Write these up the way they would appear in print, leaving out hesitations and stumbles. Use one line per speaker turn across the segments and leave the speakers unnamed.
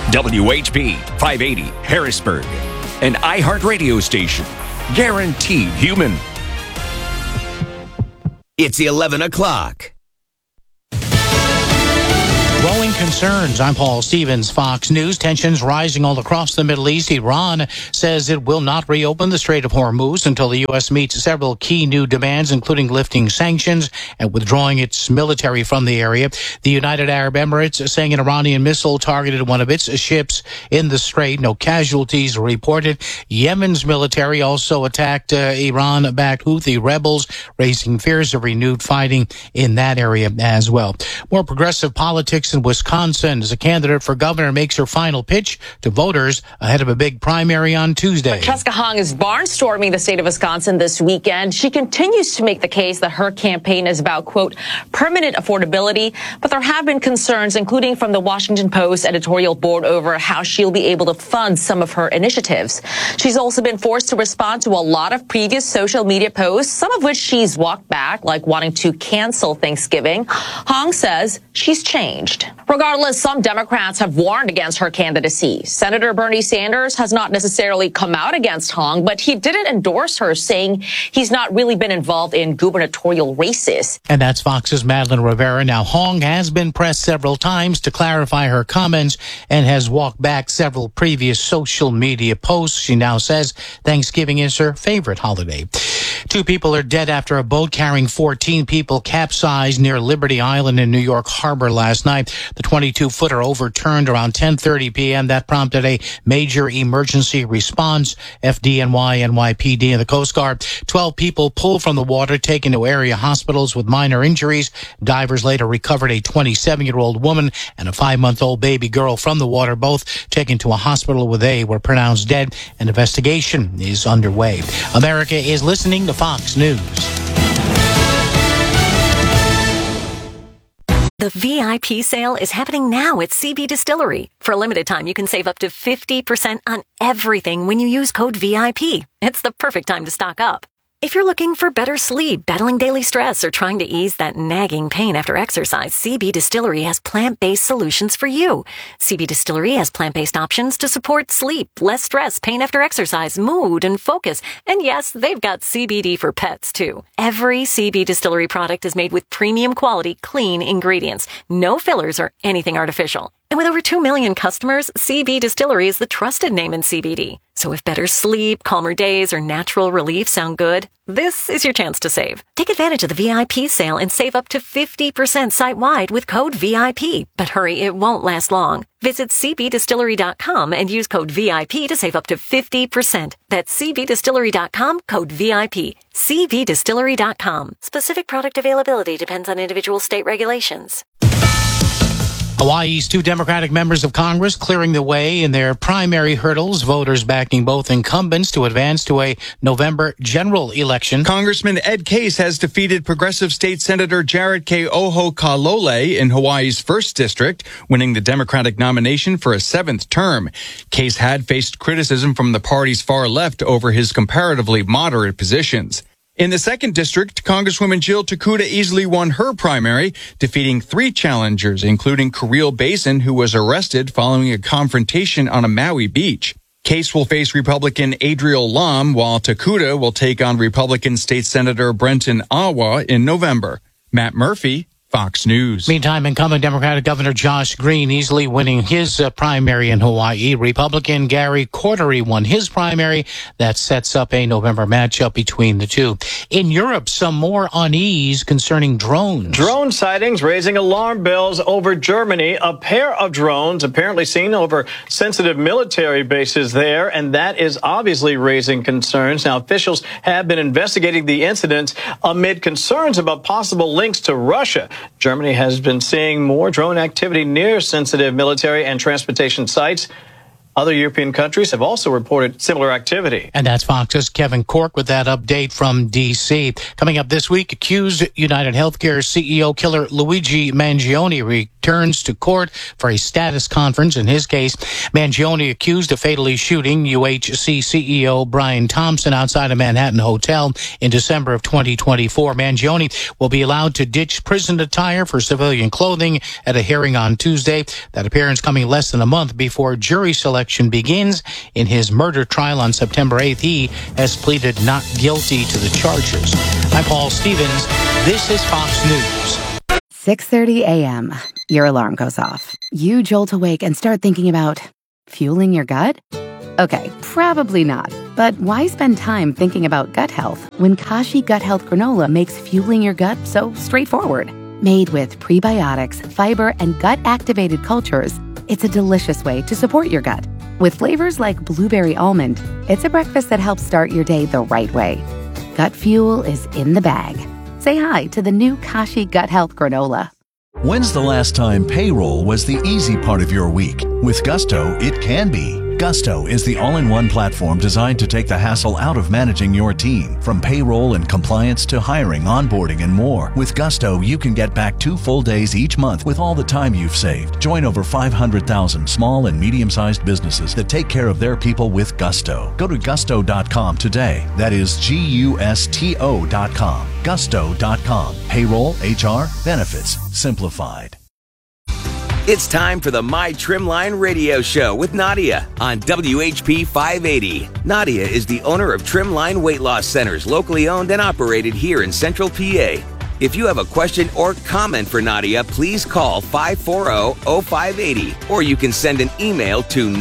WHP 580 Harrisburg, an iHeartRadio station. Guaranteed human.
It's 11 o'clock.
Growing concerns. I'm Paul Stevens, Fox News. Tensions rising all across the Middle East. Iran says it will not reopen the Strait of Hormuz until the U.S. meets several key new demands, including lifting sanctions and withdrawing its military from the area. The United Arab Emirates saying an Iranian missile targeted one of its ships in the strait. No casualties reported. Yemen's military also attacked Iran-backed Houthi rebels, raising fears of renewed fighting in that area as well. More progressive politics in Wisconsin as a candidate for governor makes her final pitch to voters ahead of a big primary on Tuesday.
Francesca Hong is barnstorming the state of Wisconsin this weekend. She continues to make the case that her campaign is about, quote, permanent affordability. But there have been concerns, including from the Washington Post editorial board, over how she'll be able to fund some of her initiatives. She's also been forced to respond to a lot of previous social media posts, some of which she's walked back, like wanting to cancel Thanksgiving. Hong says she's changed. Regardless, some Democrats have warned against her candidacy. Senator Bernie Sanders has not necessarily come out against Hong, but he didn't endorse her, saying he's not really been involved in gubernatorial races.
And that's Fox's Madeline Rivera. Now, Hong has been pressed several times to clarify her comments and has walked back several previous social media posts. She now says Thanksgiving is her favorite holiday. 2 people are dead after a boat carrying 14 people capsized near Liberty Island in New York Harbor last night. The 22-footer overturned around 10:30 p.m. That prompted a major emergency response. FDNY, NYPD, and the Coast Guard. 12 people pulled from the water, taken to area hospitals with minor injuries. Divers later recovered a 27-year-old woman and a 5-month-old baby girl from the water, both taken to a hospital where they were pronounced dead. An investigation is underway. America is listening to Fox News.
The VIP sale is happening now at CB Distillery. For a limited time, you can save up to 50% on everything when you use code VIP. It's the perfect time to stock up. If you're looking for better sleep, battling daily stress, or trying to ease that nagging pain after exercise, CB Distillery has plant-based solutions for you. CB Distillery has plant-based options to support sleep, less stress, pain after exercise, mood, and focus. And yes, they've got CBD for pets, too. Every CB Distillery product is made with premium quality, clean ingredients. No fillers or anything artificial. And with over 2 million customers, CB Distillery is the trusted name in CBD. So if better sleep, calmer days, or natural relief sound good, this is your chance to save. Take advantage of the VIP sale and save up to 50% site-wide with code VIP. But hurry, it won't last long. Visit cbdistillery.com and use code VIP to save up to 50%. That's cbdistillery.com, code VIP. cbdistillery.com. Specific product availability depends on individual state regulations.
Hawaii's 2 Democratic members of Congress clearing the way in their primary hurdles, voters backing both incumbents to advance to a November general election.
Congressman Ed Case has defeated Progressive State Senator Jared K. Oho-Kalole in Hawaii's 1st District, winning the Democratic nomination for a 7th term. Case had faced criticism from the party's far left over his comparatively moderate positions. In the 2nd District, Congresswoman Jill Takuda easily won her primary, defeating 3 challengers, including Kirill Basin, who was arrested following a confrontation on a Maui beach. Case will face Republican Adriel Lam, while Takuda will take on Republican State Senator Brenton Awa in November. Matt Murphy, Fox News.
Meantime, incumbent Democratic Governor Josh Green easily winning his primary in Hawaii. Republican Gary Cordery won his primary. That sets up a November matchup between the two. In Europe, some more unease concerning drones.
Drone sightings raising alarm bells over Germany. A pair of drones apparently seen over sensitive military bases there, and that is obviously raising concerns. Now, officials have been investigating the incident amid concerns about possible links to Russia. Germany has been seeing more drone activity near sensitive military and transportation sites. Other European countries have also reported similar activity.
And that's Fox's Kevin Cork with that update from D.C. Coming up this week, accused United Healthcare CEO killer Luigi Mangione returns to court for a status conference. In his case, Mangione accused of fatally shooting UHC CEO Brian Thompson outside a Manhattan hotel in December of 2024. Mangione will be allowed to ditch prison attire for civilian clothing at a hearing on Tuesday. That appearance coming less than a month before jury selection begins. In his murder trial on September 8th, he has pleaded not guilty to the charges. I'm Paul Stevens. This is Fox News.
6:30 a.m. Your alarm goes off. You jolt awake and start thinking about fueling your gut? Okay, probably not. But why spend time thinking about gut health when Kashi Gut Health Granola makes fueling your gut so straightforward? Made with prebiotics, fiber, and gut-activated cultures, it's a delicious way to support your gut. With flavors like blueberry almond, it's a breakfast that helps start your day the right way. Gut fuel is in the bag. Say hi to the new Kashi Gut Health Granola.
When's the last time payroll was the easy part of your week? With Gusto, it can be. Gusto is the all-in-one platform designed to take the hassle out of managing your team. From payroll and compliance to hiring, onboarding, and more. With Gusto, you can get back 2 full days each month with all the time you've saved. Join over 500,000 small and medium-sized businesses that take care of their people with Gusto. Go to gusto.com today. That is Gusto.com. Gusto.com. Payroll, HR, benefits, simplified.
It's time for the My Trimline radio show with Nadia on WHP 580. Nadia is the owner of Trimline Weight Loss Centers, locally owned and operated here in Central PA. If you have a question or comment for Nadia, please call 540-0580, or you can send an email to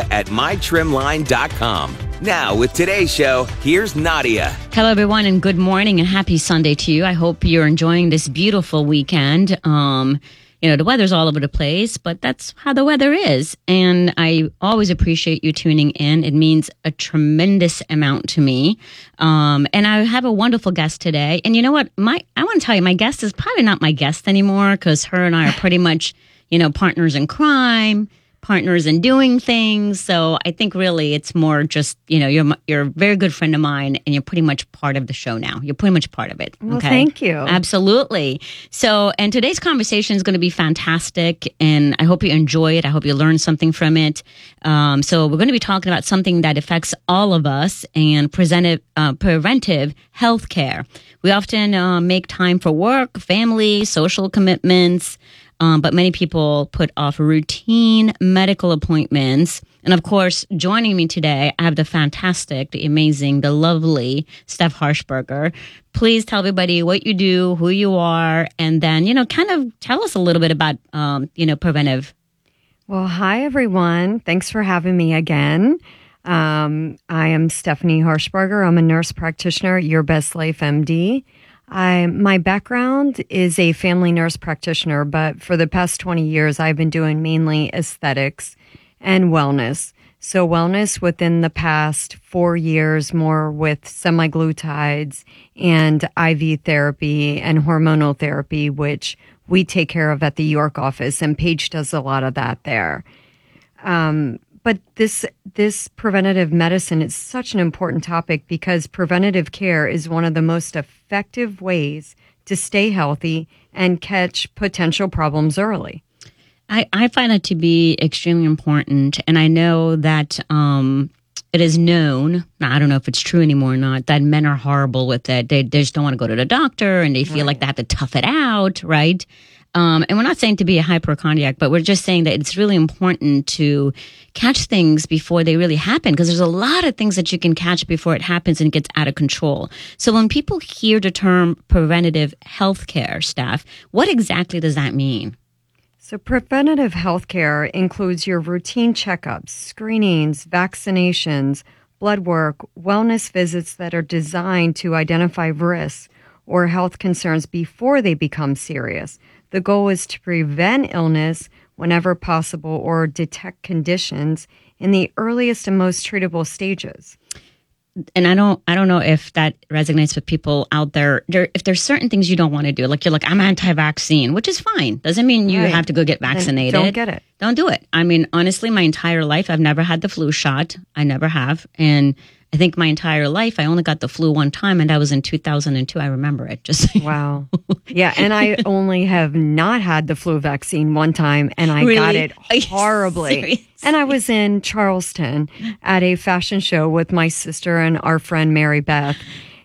nadia@mytrimline.com. Now, with today's show, here's Nadia.
Hello, everyone, and good morning and happy Sunday to you. I hope you're enjoying this beautiful weekend. The weather's all over the place, but that's how the weather is. And I always appreciate you tuning in. It means a tremendous amount to me. And I have a wonderful guest today. And you know what? I want to tell you, my guest is probably not my guest anymore because her and I are pretty much, partners in crime, partners in doing things. So I think really it's more just, you're a very good friend of mine and you're pretty much part of the show now. You're pretty much part of it.
Well, thank you.
Absolutely. So, and today's conversation is going to be fantastic and I hope you enjoy it. I hope you learn something from it. So we're going to be talking about something that affects all of us and preventive health care. We often make time for work, family, social commitments, but many people put off routine medical appointments. And of course, joining me today, I have the fantastic, the amazing, the lovely Steph Harshberger. Please tell everybody what you do, who you are, and then, kind of tell us a little bit about, preventive.
Well, hi, everyone. Thanks for having me again. I am Stephanie Harshberger. I'm a nurse practitioner at Your Best Life MD. My background is a family nurse practitioner, but for the past 20 years, I've been doing mainly aesthetics and wellness. So wellness within the past 4 years, more with semaglutides and IV therapy and hormonal therapy, which we take care of at the York office, and Paige does a lot of that there. But this preventative medicine is such an important topic because preventative care is one of the most effective ways to stay healthy and catch potential problems early.
I find that to be extremely important. And I know that it is known, I don't know if it's true anymore or not, that men are horrible with it. They just don't want to go to the doctor and they feel like they have to tough it out, right? And we're not saying to be a hypochondriac, but we're just saying that it's really important to catch things before they really happen, because there's a lot of things that you can catch before it happens and it gets out of control. So when people hear the term preventative health care, Steph, what exactly does that mean?
So preventative health care includes your routine checkups, screenings, vaccinations, blood work, wellness visits that are designed to identify risks or health concerns before they become serious. The goal is to prevent illness whenever possible or detect conditions in the earliest and most treatable stages.
and I don't know if that resonates with people out there. If there's certain things you don't want to do, like you're like, I'm anti-vaccine, which is fine. Doesn't mean you have to go get vaccinated.
Then don't get it.
Don't do it. I mean, honestly, my entire life, I've never had the flu shot. I never have. And I think my entire life, I only got the flu one time, and that was in 2002. I remember it. Just
wow. Yeah, and I only have not had the flu vaccine one time, and I got it horribly. And I was in Charleston at a fashion show with my sister and our friend Mary Beth,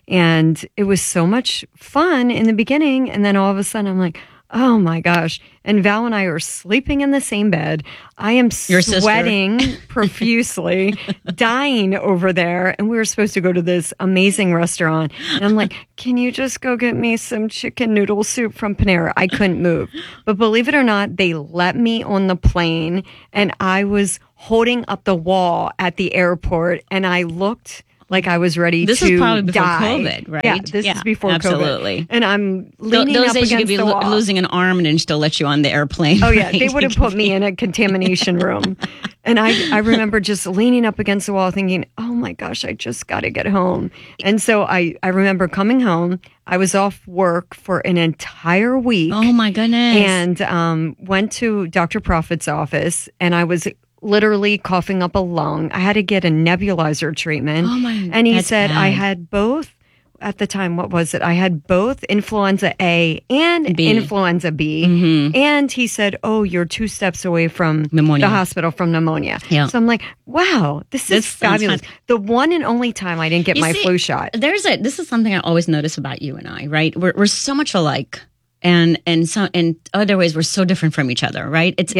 and it was so much fun in the beginning, and then all of a sudden I'm like, oh my gosh. And Val and I are sleeping in the same bed. I am sweating profusely, dying over there. And we were supposed to go to this amazing restaurant. And I'm like, can you just go get me some chicken noodle soup from Panera? I couldn't move. But believe it or not, they let me on the plane. And I was holding up the wall at the airport. And I looked like I was ready to die.
This is probably before COVID, right?
Yeah, this is before
absolutely.
COVID. And I'm leaning
those
up
days
against
you could be
the wall.
losing an arm and then still let you on the airplane.
Oh, yeah.
Right?
They would have put me in a contamination room. And I remember just leaning up against the wall thinking, oh, my gosh, I just got to get home. And so I remember coming home. I was off work for an entire week.
Oh, my goodness.
And went to Dr. Profit's office, and I was literally coughing up a lung. I had to get a nebulizer treatment.
Oh my!
And he
that's
said
bad.
I had both. At the time, what was it? I had both influenza A and influenza B.
Mm-hmm.
And he said, oh, you're 2 steps away from
pneumonia.
the hospital from pneumonia.
Yeah.
So I'm like, wow, this is fabulous. The one and only time I didn't get my flu shot.
This is something I always notice about you and I, right? We're so much alike. And so in other ways, we're so different from each other, right? It's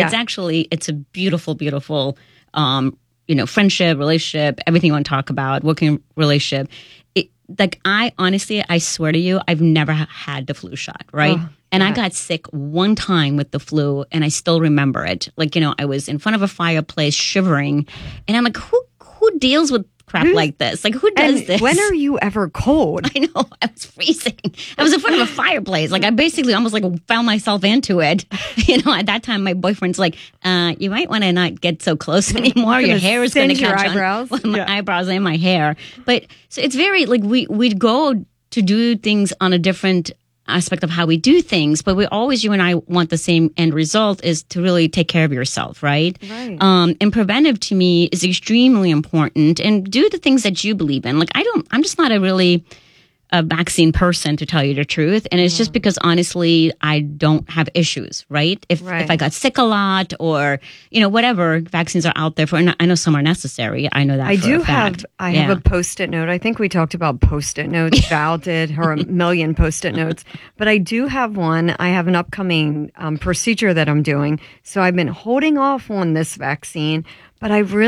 a beautiful, beautiful, friendship, relationship, everything you want to talk about, working relationship. I swear to you, I've never had the flu shot, right?
Oh,
and I got sick one time with the flu, and I still remember it. I was in front of a fireplace shivering, and I'm like, who deals with crap like this? Like, who does this?
When are you ever cold?
I know. I was freezing. I was in front of a fireplace. Like, I basically almost found myself into it. At that time, my boyfriend's like, you might want to not get so close anymore. Your hair is going to catch
eyebrows.
on. My eyebrows and my hair. But so it's very, we'd go to do things on a different aspect of how we do things, but you and I want the same end result, is to really take care of yourself, right?
Right.
And preventive to me is extremely important, and do the things that you believe in. I'm just not a vaccine person, to tell you the truth. And it's just because, honestly, I don't have issues, right? If I got sick a lot, or, whatever, vaccines are out there for, and I know some are necessary. I know that
I
for
do
a fact.
I have a Post-it note. I think we talked about Post-it notes. Val did her a million Post-it notes. But I do have one. I have an upcoming procedure that I'm doing. So I've been holding off on this vaccine, but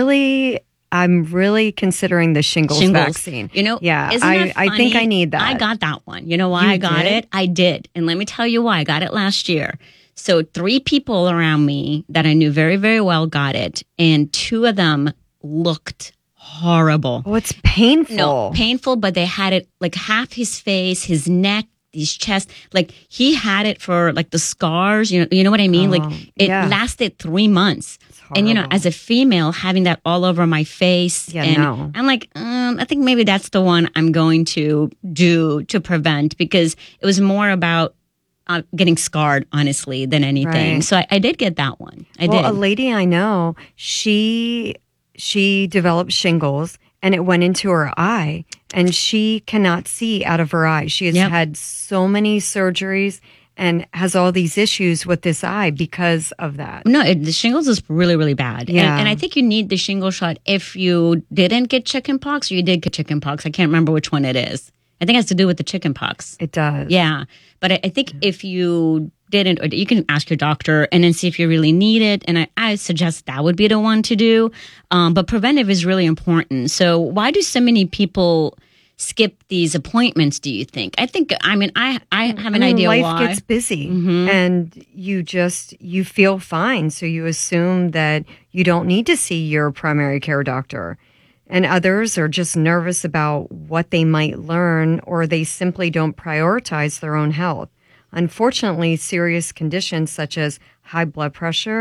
I'm really considering the shingles vaccine. I think I need that.
I got that one. You know why I got it? I did. And let me tell you why. I got it last year. So 3 people around me that I knew very, very well got it. And 2 of them looked horrible.
Oh, it's painful.
No, painful, but they had it half his face, his neck, his chest. He had it for the scars. You know what I mean? It lasted 3 months. And, as a female, having that all over my face. I'm like, I think maybe that's the one I'm going to do to prevent, because it was more about getting scarred, honestly, than anything.
Right.
So I did get that one. I did.
A lady I know, she developed shingles, and it went into her eye, and she cannot see out of her eye. She has had so many surgeries and has all these issues with this eye because of that.
No, the shingles is really, really bad.
Yeah.
And I think you need the shingle shot if you didn't get chickenpox, or you did get chickenpox. I can't remember which one it is. I think it has to do with the chickenpox.
It does.
Yeah. But I think if you didn't, or you can ask your doctor and then see if you really need it. And I suggest that would be the one to do. But preventive is really important. So why do so many people skip these appointments, do you think? I have an idea
life
why.
Gets busy, and you feel fine. So you assume that you don't need to see your primary care doctor. And others are just nervous about what they might learn, or they simply don't prioritize their own health. Unfortunately, serious conditions such as high blood pressure,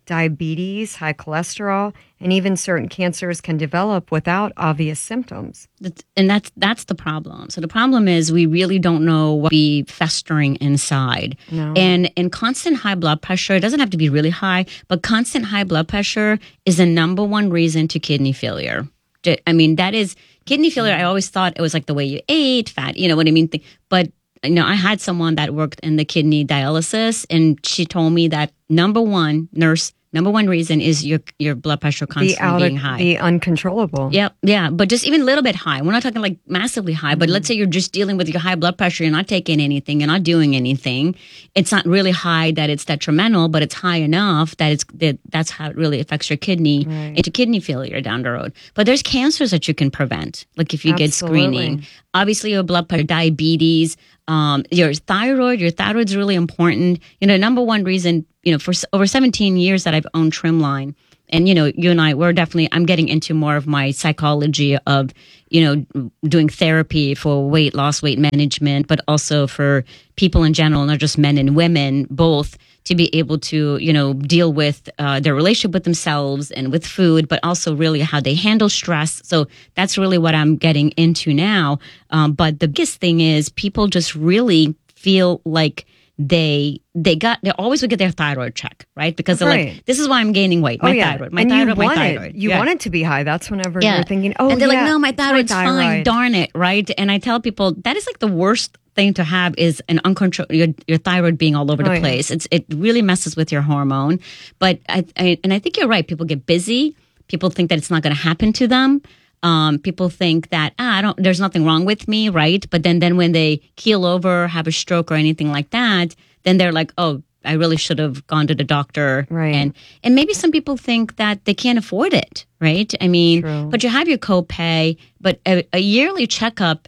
diabetes, high cholesterol, and even certain cancers can develop without obvious symptoms.
And that's the problem. So the problem is we really don't know what be festering inside.
No.
And constant high blood pressure, it doesn't have to be really high, but constant high blood pressure is the number one reason to kidney failure. I mean, that is kidney failure. I always thought it was like the way you ate, fat, you know what I mean? But I had someone that worked in the kidney dialysis, and she told me that number one reason is your blood pressure constantly being high.
The uncontrollable.
Yeah. But just even a little bit high. We're not talking like massively high, but let's say you're just dealing with your high blood pressure. You're not taking anything. You're not doing anything. It's not really high that it's detrimental, but it's high enough that that's how it really affects your kidney into kidney failure down the road. But there's cancers that you can prevent, like if you get screening. Obviously, your blood pressure, diabetes, your thyroid's really important. Number one reason, for over 17 years that I've owned Trimline, and, you and I, I'm getting into more of my psychology of, doing therapy for weight loss, weight management, but also for people in general, not just men and women, both, to be able to, deal with their relationship with themselves and with food, but also really how they handle stress. So that's really what I'm getting into now. But the biggest thing is people just really feel like they always would get their thyroid check, right? Because they're like, this is why I'm gaining weight. My thyroid.
You want it to be high. That's whenever you're thinking,
and they're like, no, my thyroid's fine. Darn it, right? And I tell people that is like the worst thing to have is an uncontrolled your thyroid being all over the place. It really messes with your hormone. But I think you're right. People get busy. People think that it's not going to happen to them. People think that there's nothing wrong with me, right? But then when they keel over, have a stroke or anything like that, then they're like, oh, I really should have gone to the doctor.
Right.
And maybe some people think that they can't afford it, right? I mean, but you have your copay, but a yearly checkup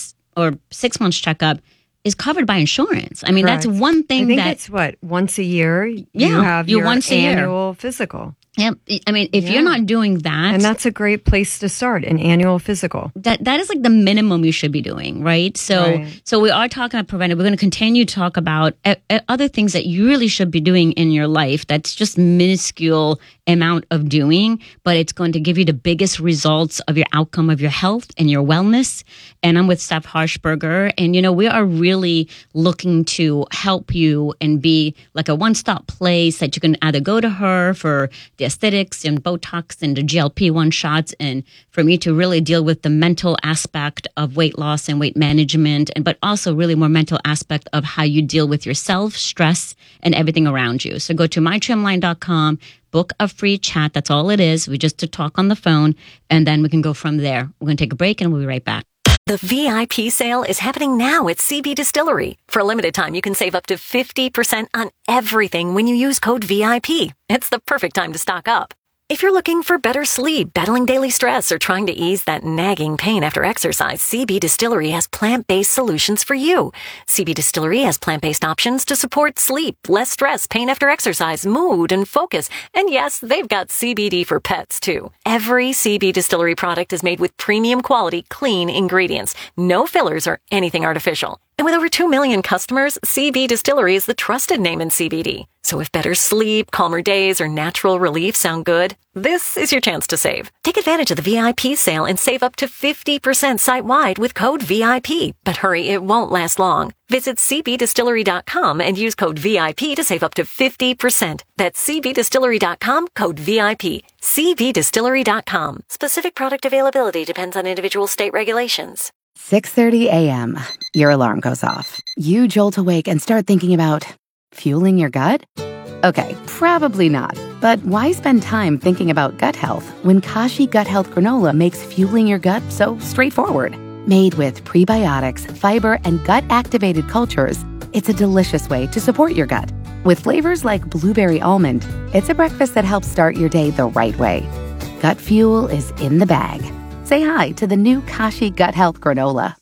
or 6 months checkup is covered by insurance. I mean, that's one thing
I think it's once a year you have your annual physical.
Yeah, I mean, if you're not doing that...
And that's a great place to start, an annual physical.
That is like the minimum you should be doing, right? So we are talking about preventive. We're going to continue to talk about other things that you really should be doing in your life that's just minuscule amount of doing, but it's going to give you the biggest results of your outcome of your health and your wellness. And I'm with Steph Harshberger, and, we are really looking to help you and be like a one-stop place that you can either go to her for the aesthetics and Botox and the GLP-1 shots, and for me to really deal with the mental aspect of weight loss and weight management, but also really more mental aspect of how you deal with yourself, stress, and everything around you. So go to mytrimline.com, book a free chat. That's all it is. We just to talk on the phone, and then we can go from there. We're going to take a break, and we'll be right back.
The VIP sale is happening now at CB Distillery. For a limited time, you can save up to 50% on everything when you use code VIP. It's the perfect time to stock up. If you're looking for better sleep, battling daily stress, or trying to ease that nagging pain after exercise, CB Distillery has plant-based solutions for you. CB Distillery has plant-based options to support sleep, less stress, pain after exercise, mood, and focus. And yes, they've got CBD for pets, too. Every CB Distillery product is made with premium quality, clean ingredients. No fillers or anything artificial. And with over 2 million customers, CB Distillery is the trusted name in CBD. So if better sleep, calmer days, or natural relief sound good, this is your chance to save. Take advantage of the VIP sale and save up to 50% site-wide with code VIP. But hurry, it won't last long. Visit cbdistillery.com and use code VIP to save up to 50%. That's cbdistillery.com, code VIP. cbdistillery.com. Specific product availability depends on individual state regulations.
6:30 a.m. Your alarm goes off. You jolt awake and start thinking about fueling your gut? Okay, probably not. But why spend time thinking about gut health when Kashi Gut Health Granola makes fueling your gut so straightforward? Made with prebiotics, fiber, and gut-activated cultures, it's a delicious way to support your gut. With flavors like blueberry almond, it's a breakfast that helps start your day the right way. Gut fuel is in the bag. Say hi to the new Kashi Gut Health Granola.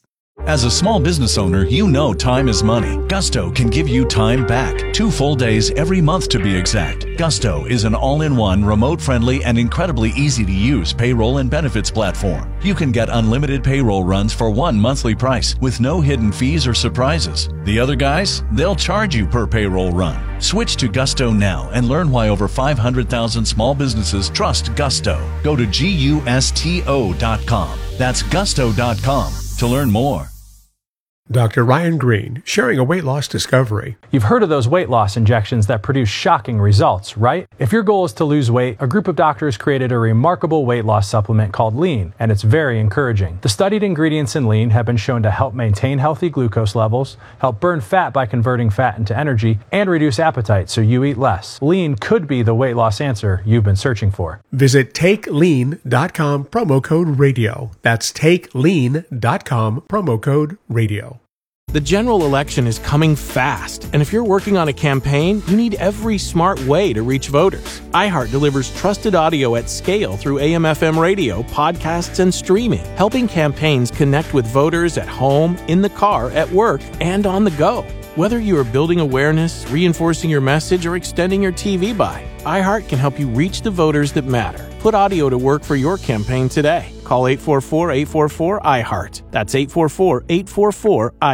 As a small business owner, you know time is money. Gusto can give you time back. 2 full days every month to be exact. Gusto is an all-in-one, remote-friendly, and incredibly easy-to-use payroll and benefits platform. You can get unlimited payroll runs for one monthly price with no hidden fees or surprises. The other guys, they'll charge you per payroll run. Switch to Gusto now and learn why over 500,000 small businesses trust Gusto. Go to GUSTO.com. That's gusto.com to learn more.
Dr. Ryan Green, sharing a weight loss discovery.
You've heard of those weight loss injections that produce shocking results, right? If your goal is to lose weight, a group of doctors created a remarkable weight loss supplement called Lean, and it's very encouraging. The studied ingredients in Lean have been shown to help maintain healthy glucose levels, help burn fat by converting fat into energy, and reduce appetite so you eat less. Lean could be the weight loss answer you've been searching for.
Visit TakeLean.com, promo code radio. That's TakeLean.com, promo code radio.
The general election is coming fast, and if you're working on a campaign, you need every smart way to reach voters. iHeart delivers trusted audio at scale through AM/FM radio, podcasts, and streaming, helping campaigns connect with voters at home, in the car, at work, and on the go. Whether you are building awareness, reinforcing your message, or extending your TV buy, iHeart can help you reach the voters that matter. Put audio to work for your campaign today. Call 844-844-iHeart. That's 844-844-iHeart.